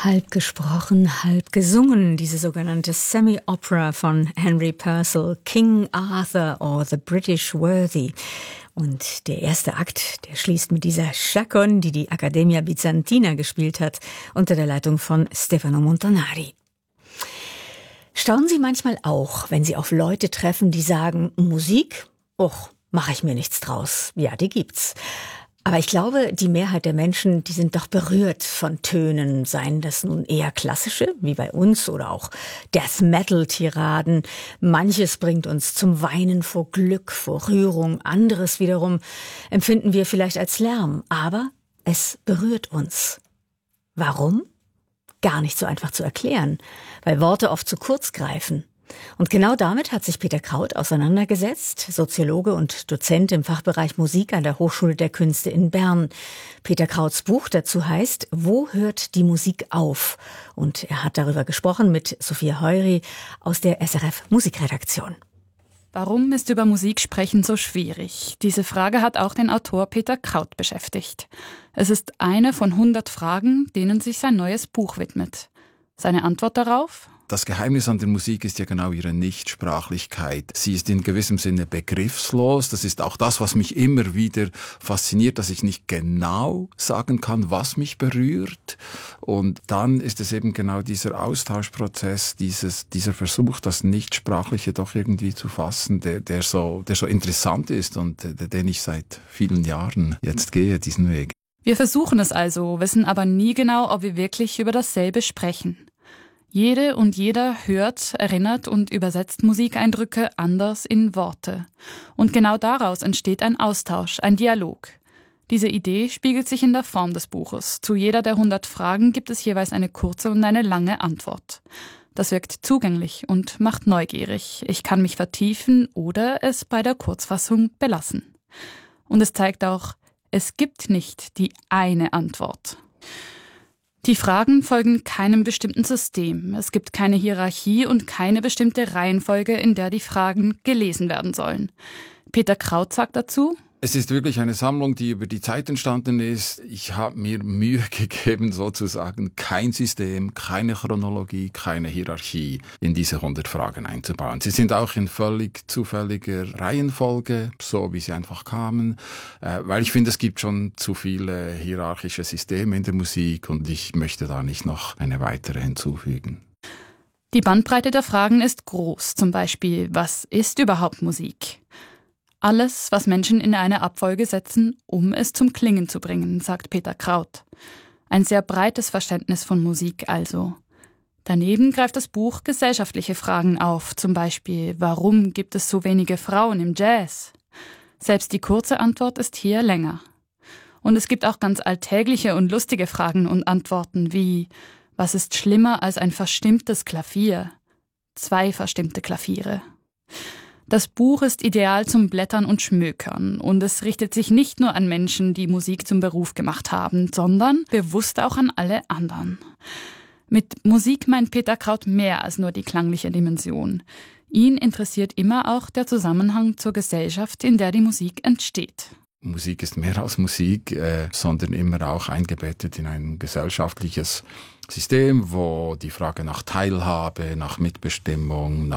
Halb gesprochen, halb gesungen, diese sogenannte Semi-Opera von Henry Purcell, King Arthur or the British Worthy. Und der erste Akt, der schließt mit dieser Chaconne, die die Accademia Bizantina gespielt hat, unter der Leitung von Stefano Montanari. Staunen Sie manchmal auch, wenn Sie auf Leute treffen, die sagen, Musik? Och, mache ich mir nichts draus. Ja, die gibt's. Aber ich glaube, die Mehrheit der Menschen, die sind doch berührt von Tönen, seien das nun eher klassische, wie bei uns, oder auch Death-Metal-Tiraden. Manches bringt uns zum Weinen vor Glück, vor Rührung, anderes wiederum empfinden wir vielleicht als Lärm, aber es berührt uns. Warum? Gar nicht so einfach zu erklären, weil Worte oft zu kurz greifen. Und genau damit hat sich Peter Kraut auseinandergesetzt, Soziologe und Dozent im Fachbereich Musik an der Hochschule der Künste in Bern. Peter Krauts Buch dazu heißt Wo hört die Musik auf? Und er hat darüber gesprochen mit Sophia Heury aus der SRF Musikredaktion. Warum ist über Musik sprechen so schwierig? Diese Frage hat auch den Autor Peter Kraut beschäftigt. Es ist eine von 100 Fragen, denen sich sein neues Buch widmet. Seine Antwort darauf? Das Geheimnis an der Musik ist ja genau ihre Nichtsprachlichkeit. Sie ist in gewissem Sinne begriffslos. Das ist auch das, was mich immer wieder fasziniert, dass ich nicht genau sagen kann, was mich berührt. Und dann ist es eben genau dieser Austauschprozess, dieser Versuch, das Nichtsprachliche doch irgendwie zu fassen, der so interessant ist und den ich seit vielen Jahren jetzt gehe, diesen Weg. Wir versuchen es also, wissen aber nie genau, ob wir wirklich über dasselbe sprechen. Jede und jeder hört, erinnert und übersetzt Musikeindrücke anders in Worte. Und genau daraus entsteht ein Austausch, ein Dialog. Diese Idee spiegelt sich in der Form des Buches. Zu jeder der 100 Fragen gibt es jeweils eine kurze und eine lange Antwort. Das wirkt zugänglich und macht neugierig. Ich kann mich vertiefen oder es bei der Kurzfassung belassen. Und es zeigt auch, es gibt nicht die eine Antwort. Die Fragen folgen keinem bestimmten System. Es gibt keine Hierarchie und keine bestimmte Reihenfolge, in der die Fragen gelesen werden sollen. Peter Kraut sagt dazu: Es ist wirklich eine Sammlung, die über die Zeit entstanden ist. Ich habe mir Mühe gegeben, sozusagen kein System, keine Chronologie, keine Hierarchie in diese 100 Fragen einzubauen. Sie sind auch in völlig zufälliger Reihenfolge, so wie sie einfach kamen, weil ich finde, es gibt schon zu viele hierarchische Systeme in der Musik und ich möchte da nicht noch eine weitere hinzufügen. Die Bandbreite der Fragen ist groß. Zum Beispiel, was ist überhaupt Musik? Alles, was Menschen in eine Abfolge setzen, um es zum Klingen zu bringen, sagt Peter Kraut. Ein sehr breites Verständnis von Musik also. Daneben greift das Buch gesellschaftliche Fragen auf, zum Beispiel, warum gibt es so wenige Frauen im Jazz? Selbst die kurze Antwort ist hier länger. Und es gibt auch ganz alltägliche und lustige Fragen und Antworten wie, was ist schlimmer als ein verstimmtes Klavier? 2 verstimmte Klaviere. Das Buch ist ideal zum Blättern und Schmökern und es richtet sich nicht nur an Menschen, die Musik zum Beruf gemacht haben, sondern bewusst auch an alle anderen. Mit Musik meint Peter Kraut mehr als nur die klangliche Dimension. Ihn interessiert immer auch der Zusammenhang zur Gesellschaft, in der die Musik entsteht. Musik ist mehr als Musik, sondern immer auch eingebettet in ein gesellschaftliches System, wo die Frage nach Teilhabe, nach Mitbestimmung,